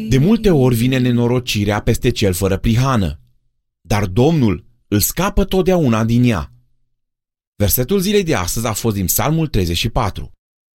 De multe ori vine nenorocirea peste cel fără prihană, dar Domnul îl scapă totdeauna din ea. Versetul zilei de astăzi a fost din Psalmul 34.